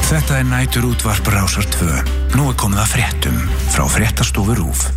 Þetta nætur útvarp Rásar 2. Nú komið að fréttum frá Fréttastofu RÚV.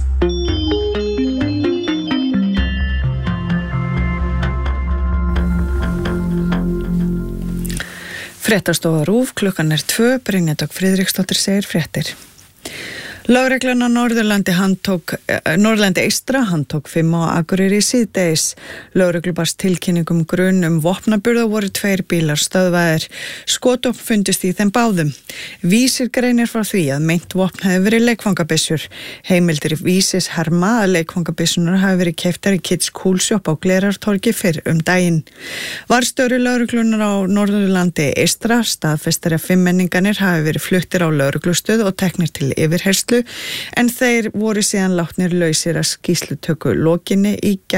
Fréttastofa RÚV, klukkan 2, Brynja Dögg Friðriksdóttir segir fréttir. Lögreglan á Norðurlandi eystra handtók 5 á Akureyri síðdegis. Lögreglu barst tilkynningum grun vopnaburð og voru 2 bílar stöðvaðir. Skotvopn fundust í þeim báðum. Vísir greinir frá því að meint vopn hefði verið leikfangabyssur. Heimildir Vísis herma að leikfangabyssunar hafi verið keyptar í Kids Cool Shop á Glerártorgi fyrr daginn. Varðstjóri lögreglunar á Norðurlandi eystra staðfestir að 5 menninganir hafi verið fluttir á lögreglustöð og teknir til yfirheyrslu, en þeir voru síðan látnir lausir að skýrslutöku lokinni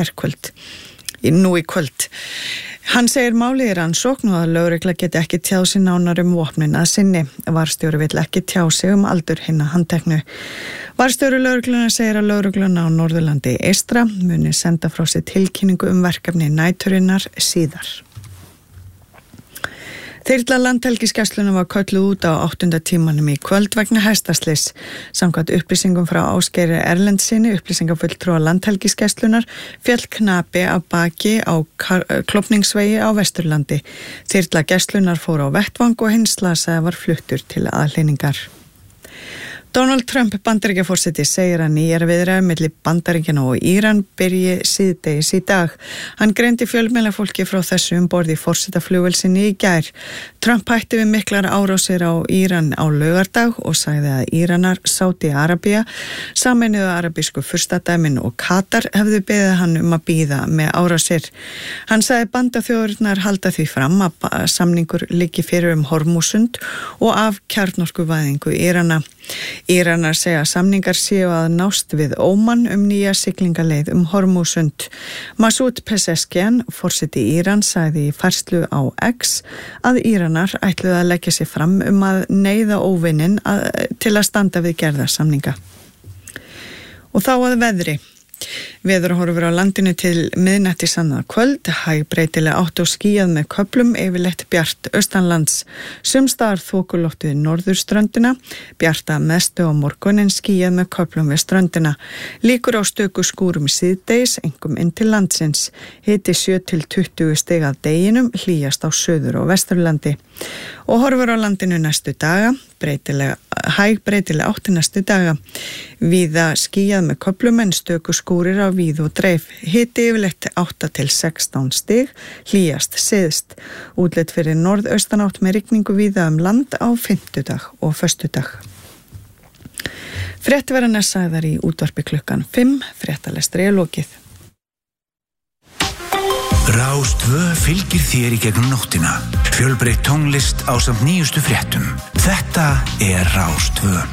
nú í kvöld. Hann segir málið rannsókn og að lögregla geti ekki tjáð sig nánar vopnin að sinni. Varðstjóri vill ekki tjá sig aldur hinna handteknu. Varðstjóri lögregluna segir að lögregluna á Norðurlandi eystra muni senda frá sig tilkynningu verkefni næturinnar síðar. Þyrla Landhelgisgæslunnar var kölluð út á 8. tímanum í kvöld vegna hestaslys. Samkvæmt upplýsingum frá Ásgeiri Erlendssyni, upplýsingafulltrúa Landhelgisgæslunnar, féll knapi af baki á Klofningsvegi á Vesturlandi. Þyrla Gæslunnar fór á vettvang og hinn slasaði var fluttur til aðhlynningar. Donald Trump, Bandaríkjaforseti, segir að nýjar viðræður milli Bandaríkjanna og Íran byrji síðdegis í dag. Hann greindi fjölmiðlafólki frá þessu borð í forsetaflugvél sinni í gær. Trump hætti við miklar árásir á Íran á laugardag og sagði að Íranar, Sádi-Arabía, Sameinuðu arabísku furstadæmin og Katar hefðu beðið hann að bíða með árásir. Hann sagði bandaþjóðirnar halda því fram að samningur liggi fyrir Hormúsund og af kjarnorkuvæðingu Írana. Íranar segja samningar séu að nást við Óman nýja siglingaleið Hormúsund. Masoud Pezeshkian, forseti Íran, sagði í færslu á X að Íranar ætluðu að leggja sig fram að neyða óvinnin til að standa við gerðarsamninga. Og þá að veðri. Veðurhorfur á landinu til miðnættis annað kvöld, hægbreytileg átt og skýjað með köflum, yfirleitt bjart austanlands. Sums staðar þokuloft við norðurströndina, bjarta mestu á morgun en skýjað með köflum við ströndina. Líkur á stöku skúrum síðdegis, einkum inn til landsins. Hiti 7 til 20 stig að deginum, hlýjast á Suður- og Vesturlandi. Og horfur á landinu næstu daga, hægbreytileg átt næstu daga. Víða skýjað með köflum en stöku skúrir á víð og dreif. Hiti yfirleitt 8 til 16 stig, hlýjast syðst. Útlit fyrir norðaustanátt með rigningu víða land á fimmtudag og föstudag. Fréttverðarnar sagðar í útvarpi klukkan 5, fréttalestri lokið. Rás 2 fylgir þér í gegnum nóttina. Fjölbreytt tónlist ásamt nýjustu fréttum. Þetta Rás 2.